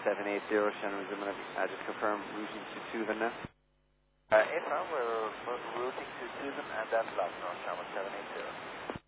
780, Shannon Zimmerman, just confirm routing to Tuvan now. Affirm, we're routing to Susan and then last North Channel 780.